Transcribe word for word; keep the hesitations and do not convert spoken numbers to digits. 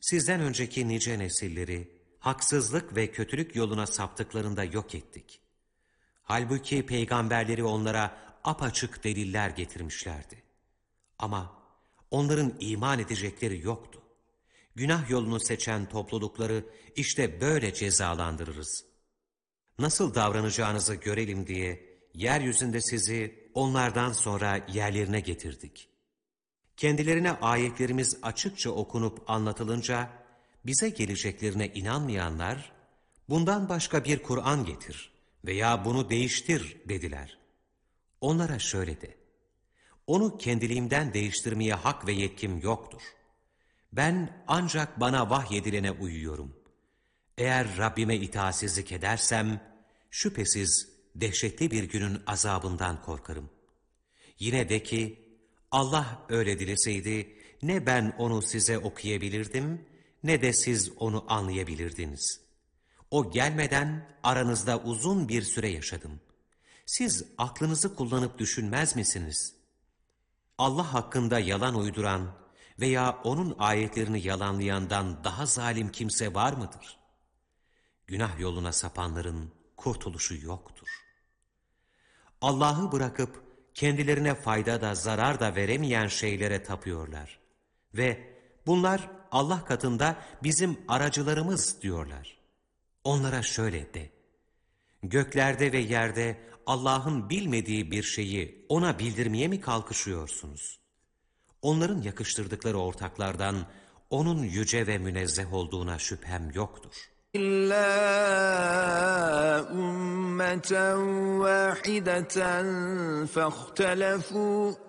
Sizden önceki nice nesilleri haksızlık ve kötülük yoluna saptıklarında yok ettik. Halbuki peygamberleri onlara apaçık deliller getirmişlerdi. Ama onların iman edecekleri yoktu. Günah yolunu seçen toplulukları işte böyle cezalandırırız. Nasıl davranacağınızı görelim diye yeryüzünde sizi onlardan sonra yerlerine getirdik. Kendilerine ayetlerimiz açıkça okunup anlatılınca bize geleceklerine inanmayanlar, bundan başka bir Kur'an getir veya bunu değiştir dediler. Onlara şöyle de, onu kendiliğimden değiştirmeye hak ve yetkim yoktur. Ben ancak bana vahyedilene uyuyorum. Eğer Rabbime itaatsizlik edersem, şüphesiz dehşetli bir günün azabından korkarım. Yine de ki, Allah öyle dileseydi, ne ben onu size okuyabilirdim, ne de siz onu anlayabilirdiniz. O gelmeden aranızda uzun bir süre yaşadım. Siz aklınızı kullanıp düşünmez misiniz? Allah hakkında yalan uyduran veya onun ayetlerini yalanlayandan daha zalim kimse var mıdır? Günah yoluna sapanların kurtuluşu yoktur. Allah'ı bırakıp kendilerine fayda da zarar da veremeyen şeylere tapıyorlar. Ve bunlar Allah katında bizim aracılarımız diyorlar. Onlara şöyle de, göklerde ve yerde Allah'ın bilmediği bir şeyi ona bildirmeye mi kalkışıyorsunuz? Onların yakıştırdıkları ortaklardan onun yüce ve münezzeh olduğuna şüphem yoktur. İlla ummeten vahideten fehtelefu